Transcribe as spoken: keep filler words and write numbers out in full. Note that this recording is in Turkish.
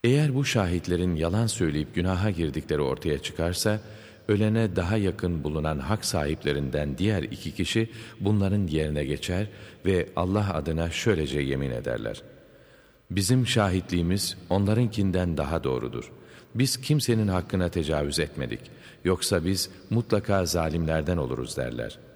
Eğer bu şahitlerin yalan söyleyip günaha girdikleri ortaya çıkarsa, ölene daha yakın bulunan hak sahiplerinden diğer iki kişi bunların yerine geçer ve Allah adına şöylece yemin ederler: bizim şahitliğimiz onlarınkinden daha doğrudur. Biz kimsenin hakkına tecavüz etmedik. Yoksa biz mutlaka zalimlerden oluruz derler.